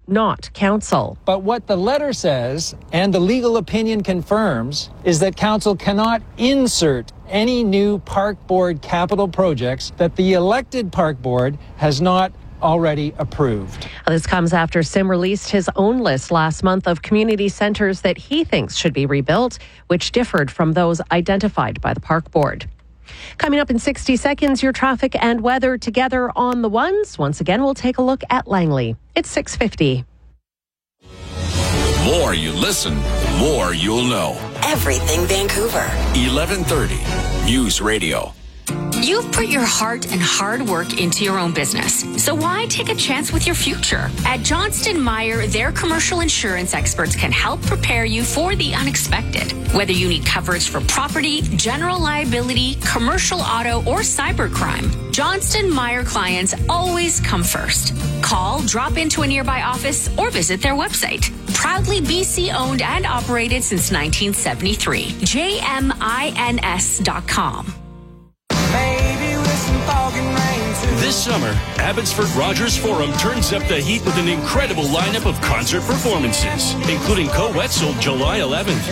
not council. But what the letter says, and the legal opinion confirms, is that council cannot insert any new park board capital projects that the elected park board has not already approved. This comes after Sim released his own list last month of community centres that he thinks should be rebuilt, which differed from those identified by the park board. Coming up in 60 seconds, your traffic and weather together on the ones. Once again, we'll take a look at Langley. It's 6:50. The more you listen, the more you'll know. Everything Vancouver. 1130 News Radio. You've put your heart and hard work into your own business, so why take a chance with your future? At Johnston Meyer, their commercial insurance experts can help prepare you for the unexpected. Whether you need coverage for property, general liability, commercial auto, or cybercrime, Johnston Meyer clients always come first. Call, drop into a nearby office, or visit their website. Proudly BC owned and operated since 1973. JMINS.com. This summer, Abbotsford Rogers Forum turns up the heat with an incredible lineup of concert performances, including Co-Wetzel July 11th.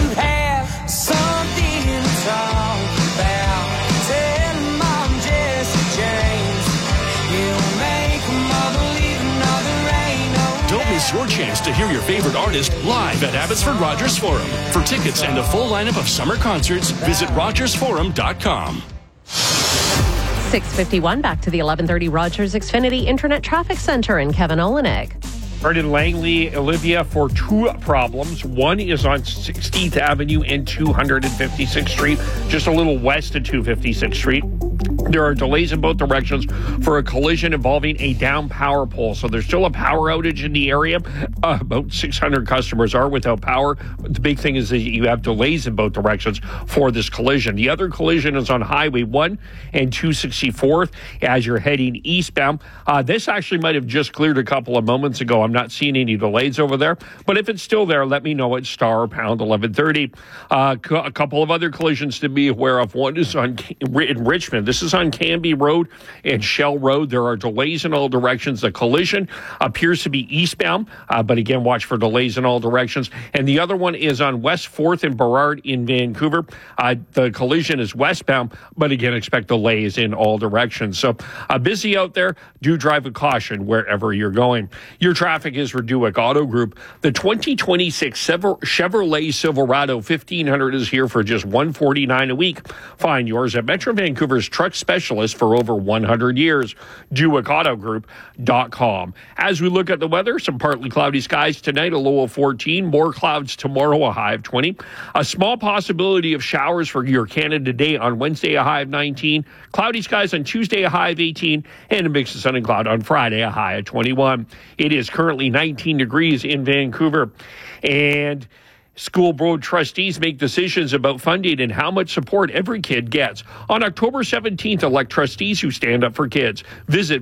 Don't miss your chance to hear your favorite artist live at Abbotsford Rogers Forum. For tickets and a full lineup of summer concerts, visit rogersforum.com. 6:51, back to the 1130 Rogers Xfinity Internet Traffic Center and Kevin Olenek. Right in Langley, Olivia, for two problems. One is on 16th Avenue and 256th Street, just a little west of 256th Street. There are delays in both directions for a collision involving a down power pole. So there's still a power outage in the area. About 600 customers are without power. But the big thing is that you have delays in both directions for this collision. The other collision is on Highway 1 and 264th as you're heading eastbound. This actually might have just cleared a couple of moments ago. I'm not seeing any delays over there. But if it's still there, let me know at star pound 1130. A couple of other collisions to be aware of. One is in Richmond. This is on Canby Road and Shell Road. There are delays in all directions. The collision appears to be eastbound, but again, watch for delays in all directions. And the other one is on West 4th and Burrard in Vancouver. The collision is westbound, but again, expect delays in all directions. So busy out there. Do drive with caution wherever you're going. Your traffic is for Duick Auto Group. The 2026 Chevrolet Silverado 1500 is here for just $149 a week. Find yours at Metro Vancouver's truck specialist for over 100 years. DuickAutoGroup.com. As we look at the weather, some partly cloudy skies tonight, a low of 14. More clouds tomorrow, a high of 20. A small possibility of showers for your Canada Day on Wednesday, a high of 19. Cloudy skies on Tuesday, a high of 18. And a mix of sun and cloud on Friday, a high of 21. It is currently 19 degrees in Vancouver. And school board trustees make decisions about funding and how much support every kid gets. On October 17th, elect trustees who stand up for kids. Visit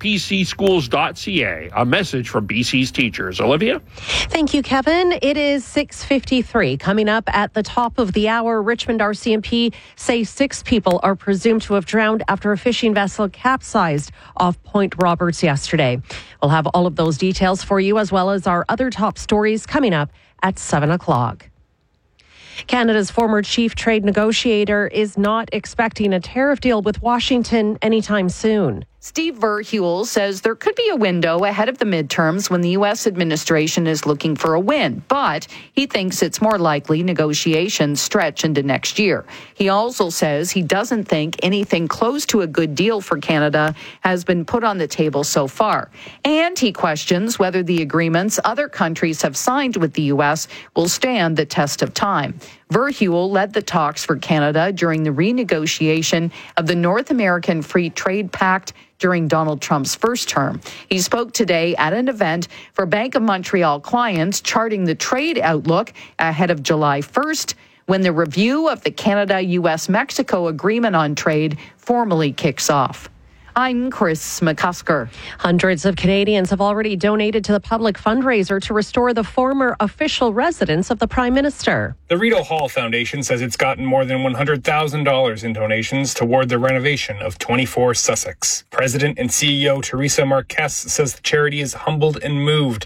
voteforpcschools.ca. A message from BC's teachers. Olivia? Thank you, Kevin. It is 6:53. Coming up at the top of the hour, Richmond RCMP say 6 people are presumed to have drowned after a fishing vessel capsized off Point Roberts yesterday. We'll have all of those details for you, as well as our other top stories coming up at 7 o'clock. Canada's former chief trade negotiator is not expecting a tariff deal with Washington anytime soon. Steve Verheuel says there could be a window ahead of the midterms when the U.S. administration is looking for a win, but he thinks it's more likely negotiations stretch into next year. He also says he doesn't think anything close to a good deal for Canada has been put on the table so far. And he questions whether the agreements other countries have signed with the U.S. will stand the test of time. Verheuel led the talks for Canada during the renegotiation of the North American Free Trade Pact during Donald Trump's first term. He spoke today at an event for Bank of Montreal clients, charting the trade outlook ahead of July 1st, when the review of the Canada-U.S.-Mexico Agreement on Trade formally kicks off. I'm Chris McCusker. Hundreds of Canadians have already donated to the public fundraiser to restore the former official residence of the Prime Minister. The Rideau Hall Foundation says it's gotten more than $100,000 in donations toward the renovation of 24 Sussex. President and CEO Teresa Marquez says the charity is humbled and moved